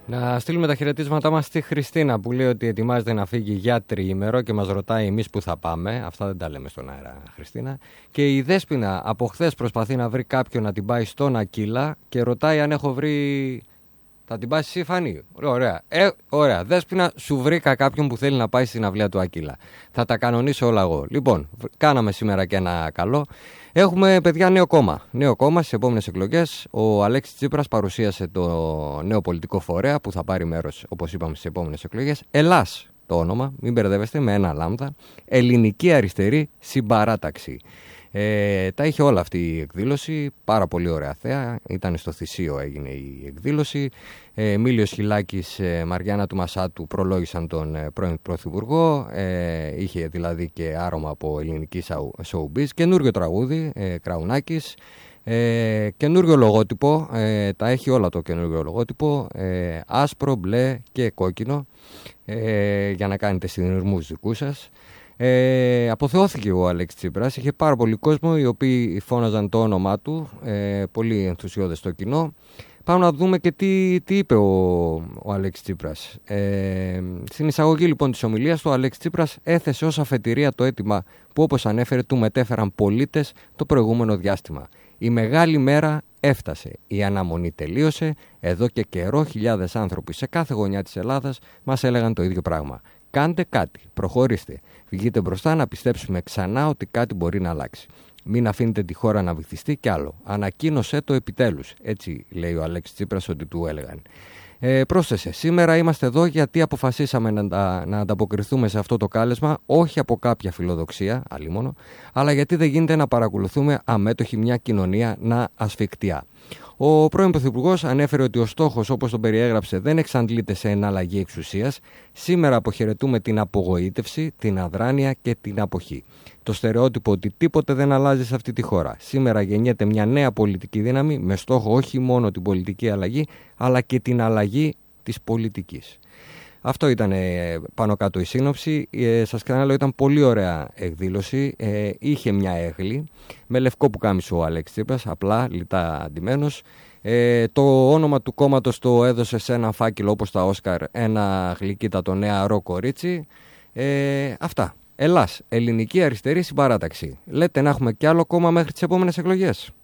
Να στείλουμε τα χαιρετίσματά μας στη Χριστίνα που λέει ότι ετοιμάζεται να φύγει για τριήμερο και μας ρωτάει εμείς που θα πάμε. Αυτά δεν τα λέμε στον αέρα, Χριστίνα. Και η Δέσποινα από χθες προσπαθεί να βρει κάποιον να την πάει στον Ακύλα και ρωτάει αν έχω βρει. Θα την πάει στη Φανή. Ωραία. Ωραία. Δέσποινα, σου βρήκα κάποιον που θέλει να πάει στην αυλαία του Ακύλα. Θα τα κανονίσω όλα εγώ. Λοιπόν, κάναμε σήμερα και ένα καλό. Έχουμε, παιδιά, νέο κόμμα. Νέο κόμμα στις επόμενες εκλογές. Ο Αλέξης Τσίπρας παρουσίασε το νέο πολιτικό φορέα που θα πάρει μέρος, όπως είπαμε, στις επόμενες εκλογές. Ελλάς το όνομα, μην μπερδεύεστε, με ένα λάμδα. Ελληνική Αριστερή Συμπαράταξη. Τα είχε όλα αυτή η εκδήλωση, πάρα πολύ ωραία θέα, ήταν στο Θησίο έγινε η εκδήλωση. Μήλιος Χιλάκης, Μαριάννα του Μασάτου προλόγησαν τον πρώην Πρωθυπουργό, είχε δηλαδή και άρωμα από ελληνική showbiz, καινούριο τραγούδι, Κραουνάκης, καινούριο λογότυπο, τα έχει όλα το καινούριο λογότυπο, άσπρο, μπλε και κόκκινο, για να κάνετε συνειρμούς δικούς σας. Αποθεώθηκε ο Αλέξης Τσίπρας, είχε πάρα πολύ κόσμο οι οποίοι φώναζαν το όνομά του, πολύ ενθουσιώδες στο κοινό. Πάμε να δούμε και τι είπε ο Αλέξης Τσίπρας. Στην εισαγωγή λοιπόν της ομιλίας του, ο Αλέξης Τσίπρας έθεσε ως αφετηρία το αίτημα που, όπως ανέφερε, του μετέφεραν πολίτες το προηγούμενο διάστημα. Η μεγάλη μέρα έφτασε, η αναμονή τελείωσε, εδώ και καιρό χιλιάδες άνθρωποι σε κάθε γωνιά της Ελλάδας μας έλεγαν το ίδιο πράγμα. Κάντε κάτι, προχωρήστε, βγείτε μπροστά να πιστέψουμε ξανά ότι κάτι μπορεί να αλλάξει. Μην αφήνετε τη χώρα να βυθιστεί κι άλλο. Ανακοίνωσέ το επιτέλους. Έτσι λέει ο Αλέξης Τσίπρας ότι του έλεγαν. Πρόσθεσε, σήμερα είμαστε εδώ γιατί αποφασίσαμε να ανταποκριθούμε σε αυτό το κάλεσμα, όχι από κάποια φιλοδοξία, αλίμονο, αλλά γιατί δεν γίνεται να παρακολουθούμε αμέτωχη μια κοινωνία να ασφικτιά. Ο πρώην Πρωθυπουργός ανέφερε ότι ο στόχος, όπως τον περιέγραψε, δεν εξαντλείται σε εναλλαγή εξουσίας. Σήμερα αποχαιρετούμε την απογοήτευση, την αδράνεια και την αποχή. Το στερεότυπο ότι τίποτε δεν αλλάζει σε αυτή τη χώρα. Σήμερα γεννιέται μια νέα πολιτική δύναμη με στόχο όχι μόνο την πολιτική αλλαγή, αλλά και την αλλαγή της πολιτικής. Αυτό ήταν πάνω κάτω η σύνοψη. Σας ξαναλέω, ήταν πολύ ωραία εκδήλωση. Είχε μια έγλη με λευκό πουκάμισο ο Αλέξης Τσίπρας, απλά λιτά αντιμένος. Το όνομα του κόμματος το έδωσε σε ένα φάκελο όπως τα Όσκαρ ένα γλυκύτατο νεαρό κορίτσι. Αυτά. Ελλάς, Ελληνική Αριστερή Συμπαράταξη. Λέτε να έχουμε κι άλλο κόμμα μέχρι τις επόμενες εκλογές.